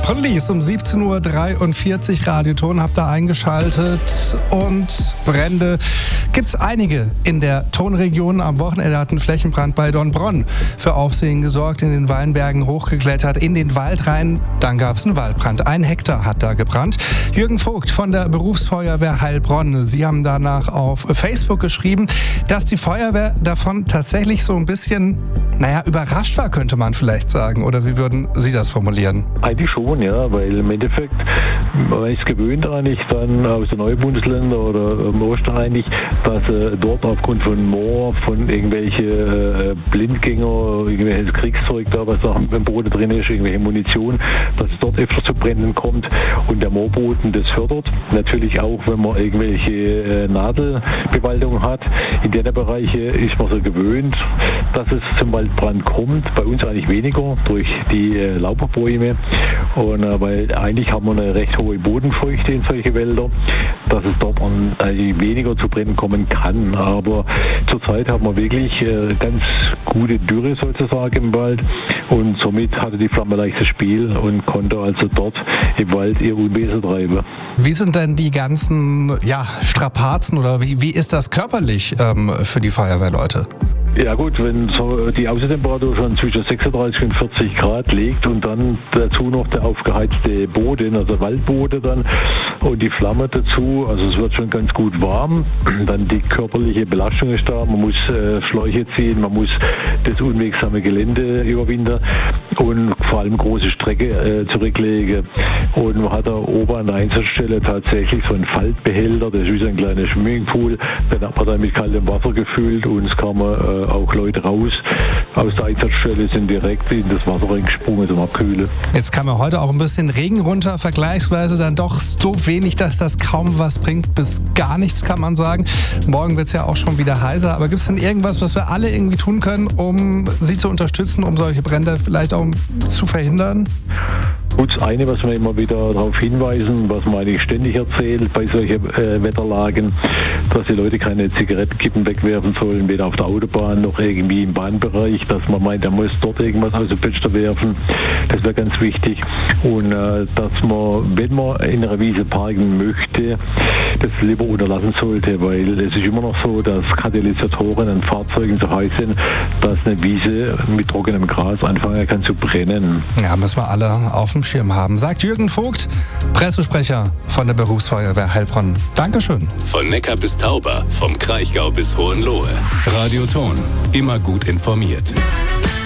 Police um 17.43 Uhr, Radioton habt ihr eingeschaltet und Brände gibt's einige in der Tonregion. Am Wochenende hat ein Flächenbrand bei Dornbronn für Aufsehen gesorgt, in den Weinbergen hochgeklettert, in den Wald rein, dann gab's einen Waldbrand. 1 Hektar hat da gebrannt. Jürgen Vogt von der Berufsfeuerwehr Heilbronn, Sie haben danach auf Facebook geschrieben, dass die Feuerwehr davon tatsächlich so ein bisschen, überrascht war, könnte man vielleicht sagen. Oder wie würden Sie das formulieren? Eigentlich schon, ja, weil im Endeffekt, man ist gewöhnt eigentlich dann aus den neuen Bundesländern oder ursprünglich, dass dort aufgrund von Moor, von irgendwelche Blindgänger, irgendwelches Kriegszeug da, was auch im Boden drin ist, irgendwelche Munition, dass es dort öfter zu Bränden kommt und der Moorboden das fördert. Natürlich auch, wenn man irgendwelche Nadelbewaldung hat. In den Bereichen ist man so gewöhnt, dass es zum Waldbrand kommt. Bei uns eigentlich weniger durch die Laubbäume. Und weil eigentlich haben wir eine recht hohe Bodenfeuchte in solche Wälder, dass es dort weniger zu Brennen kommen kann. Aber zurzeit haben wir wirklich ganz gute Dürre sozusagen im Wald und somit hatte die Flamme leichtes Spiel und konnte also dort im Wald ihr Unwesen treiben. Wie sind denn die ganzen Strapazen oder wie ist das körperlich für die Feuerwehrleute? Ja gut, wenn so die Außentemperatur schon zwischen 36 und 40 Grad liegt und dann dazu noch der aufgeheizte Boden, also Waldboden dann und die Flamme dazu, also es wird schon ganz gut warm. Dann die körperliche Belastung ist da, man muss Schläuche ziehen, man muss das unwegsame Gelände überwinden und vor allem große Strecke zurücklegen. Und man hat da oben an der Einsatzstelle tatsächlich so einen Faltbehälter, das ist wie so ein kleiner Swimmingpool, den hat man dann mit kaltem Wasser gefüllt und es kam auch Leute raus aus der Einsatzstelle, sind direkt in das Wasser reingesprungen zum Abkühlen. Jetzt kam ja heute auch ein bisschen Regen runter, vergleichsweise dann doch so wenig, dass das kaum was bringt, bis gar nichts kann man sagen. Morgen wird es ja auch schon wieder heißer, aber gibt es denn irgendwas, was wir alle irgendwie tun können, um Sie zu unterstützen, um solche Brände vielleicht auch zu verhindern? Gut, das eine, was wir immer wieder darauf hinweisen, was man eigentlich ständig erzählt bei solchen Wetterlagen, dass die Leute keine Zigarettenkippen wegwerfen sollen, weder auf der Autobahn noch irgendwie im Bahnbereich, dass man meint, er muss dort irgendwas aus dem Fenster werfen. Das wäre ganz wichtig. Und dass man, wenn man in einer Wiese parken möchte, das lieber unterlassen sollte, weil es ist immer noch so, dass Katalysatoren an Fahrzeugen so heiß sind, dass eine Wiese mit trockenem Gras anfangen kann zu brennen. Ja, müssen wir alle auf dem Schirm haben, sagt Jürgen Vogt, Pressesprecher von der Berufsfeuerwehr Heilbronn. Dankeschön. Von Neckar bis Tauber, vom Kraichgau bis Hohenlohe. Radioton, immer gut informiert.